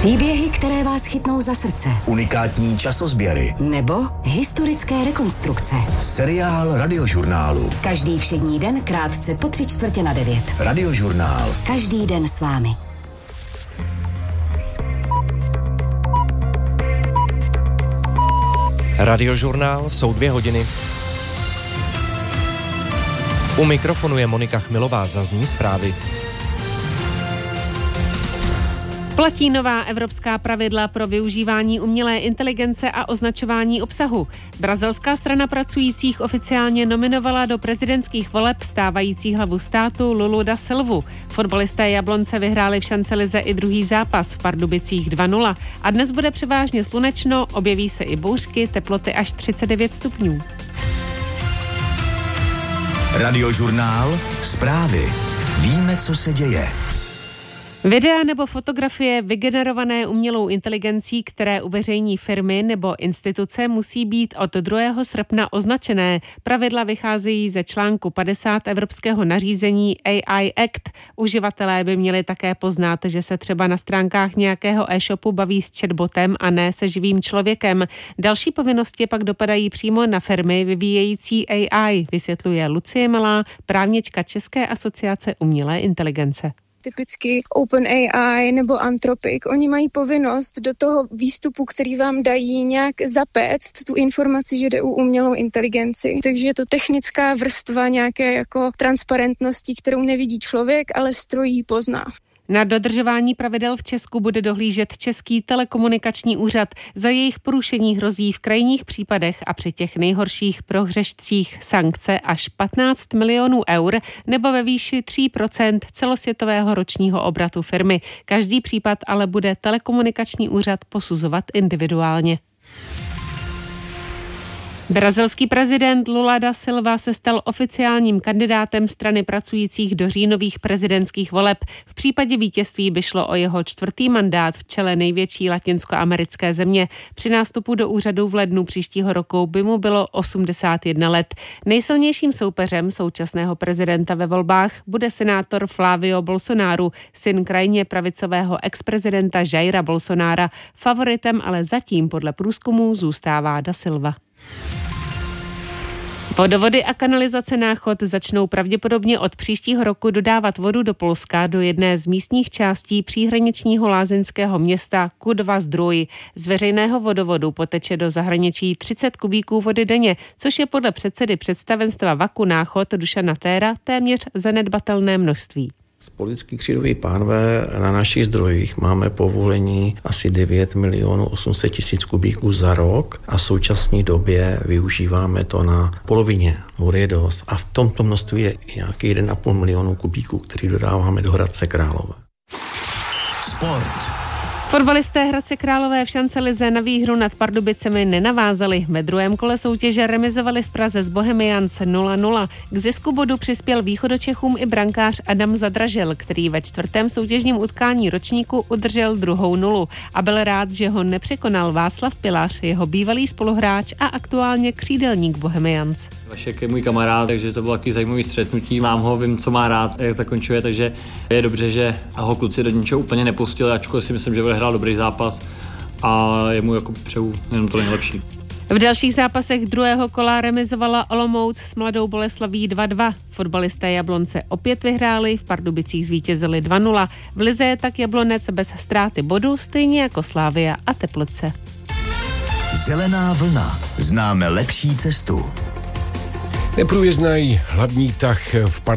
Příběhy, které vás chytnou za srdce. Unikátní časozběry. Nebo historické rekonstrukce. Seriál Radiožurnálu. Každý všední den krátce po 8:45. Radiožurnál. Každý den s vámi. Radiožurnál jsou 2 hodiny. U mikrofonu je Monika Chmilová, zazní zprávy. Platí nová evropská pravidla pro využívání umělé inteligence a označování obsahu. Brazilská strana pracujících oficiálně nominovala do prezidentských voleb stávající hlavu státu Lulu da Silvu. Fotbalisté Jablonce vyhráli v šancelize i druhý zápas v Pardubicích 2-0 a dnes bude převážně slunečno, objeví se i bouřky, teploty až 39 stupňů. Radiožurnál. Zprávy. Víme, co se děje. Videa nebo fotografie vygenerované umělou inteligencí, které uveřejní firmy nebo instituce, musí být od 2. srpna označené. Pravidla vycházejí ze článku 50 evropského nařízení AI Act. Uživatelé by měli také poznat, že se třeba na stránkách nějakého e-shopu baví s chatbotem a ne se živým člověkem. Další povinnosti pak dopadají přímo na firmy vyvíjející AI, vysvětluje Lucie Malá, právnička České asociace umělé inteligence. Typicky OpenAI nebo Anthropic, oni mají povinnost do toho výstupu, který vám dají, nějak zapéct tu informaci, že jde o umělou inteligenci. Takže je to technická vrstva nějaké jako transparentnosti, kterou nevidí člověk, ale stroj ji pozná. Na dodržování pravidel v Česku bude dohlížet Český telekomunikační úřad. Za jejich porušení hrozí v krajních případech a při těch nejhorších prohřešcích sankce až 15 milionů eur nebo ve výši 3% celosvětového ročního obratu firmy. Každý případ ale bude telekomunikační úřad posuzovat individuálně. Brazilský prezident Lula da Silva se stal oficiálním kandidátem strany pracujících do říjnových prezidentských voleb. V případě vítězství by šlo o jeho 4. mandát v čele největší latinskoamerické země. Při nástupu do úřadu v lednu příštího roku by mu bylo 81 let. Nejsilnějším soupeřem současného prezidenta ve volbách bude senátor Flávio Bolsonaro, syn krajně pravicového exprezidenta Jaira Bolsonara. Favoritem ale zatím podle průzkumů zůstává da Silva. Vodovody a kanalizace Náchod začnou pravděpodobně od příštího roku dodávat vodu do Polska do jedné z místních částí příhraničního lázeňského města Kudva-Zdrój. Z veřejného vodovodu poteče do zahraničí 30 kubíků vody denně, což je podle předsedy představenstva VAKu Náchod Dušana Téra téměř zanedbatelné množství. Politický křídoví pánve na našich zdrojích máme povolení asi 9 800 000 kubíků za rok a v současné době využíváme to na polovině. Vody je dost. A v tomto množství je nějaký 1,5 milionu kubíků, který dodáváme do Hradce Králové. Sport. Fotbalisté Hradce Králové v šancelize na výhru nad Pardubicemi nenavázali. Ve druhém kole soutěže remizovali v Praze s Bohemians 0-0. K zisku bodu přispěl Východočechům i brankář Adam Zadražil, který ve 4. soutěžním utkání ročníku udržel 2. nulu a byl rád, že ho nepřekonal Václav Pilař, jeho bývalý spoluhráč a aktuálně křídelník Bohemians. Vašek je můj kamarád, takže to bylo taky zajímavý střetnutí. Mám ho, vím, co má rád, jak zakončuje, takže je dobře, že ho kluci do ničeho úplně nepustili, ačkoliv si myslím, že bude hrát dobrý zápas a jemu jako přeju jenom to nejlepší. V dalších zápasech druhého kola remizovala Olomouc s Mladou Boleslaví 2-2. Fotbalisté Jablonce opět vyhráli, v Pardubicích zvítězili 2-0. V lize je tak Jablonec bez ztráty bodu, stejně jako Slavia a Teplice. Zelená vlna. Známe lepší cestu. Neprůjezdný hlavní tah v